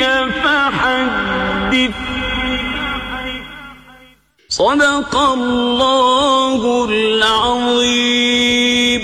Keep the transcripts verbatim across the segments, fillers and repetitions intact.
فحدث صدق الله العظيم.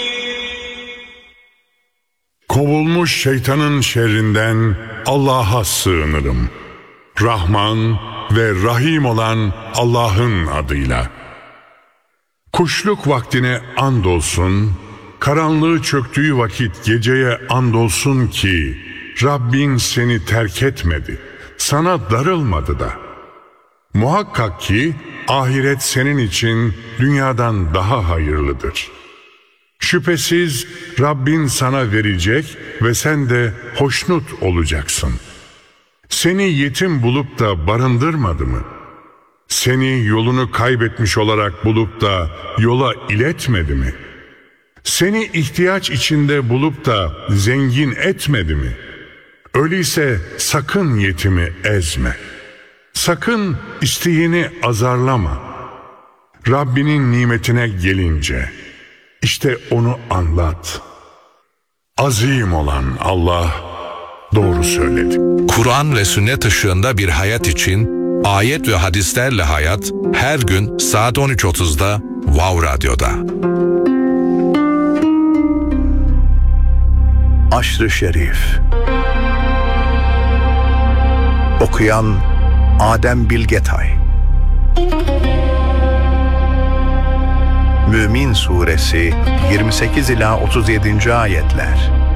Kovulmuş şeytanın şerrinden Allah'a sığınırım. Rahman ve Rahim olan Allah'ın adıyla. Kuşluk vaktine andolsun, karanlığı çöktüğü vakit geceye andolsun ki Rabbin seni terk etmedi, sana darılmadı da. Muhakkak ki ahiret senin için dünyadan daha hayırlıdır. Şüphesiz Rabbin sana verecek ve sen de hoşnut olacaksın. Seni yetim bulup da barındırmadı mı? Seni yolunu kaybetmiş olarak bulup da yola iletmedi mi? Seni ihtiyaç içinde bulup da zengin etmedi mi? Öyleyse sakın yetimi ezme. Sakın isteğini azarlama. Rabbinin nimetine gelince işte onu anlat. Azim olan Allah doğru söyledi. Kur'an ve sünnet ışığında bir hayat için ayet ve hadislerle hayat her gün saat on üç otuzda Wow Radyo'da. Aşr-ı Şerif. Okuyan Adem Bilgetay. Mümin Suresi yirmi sekiz ila otuz yedinci ayetler.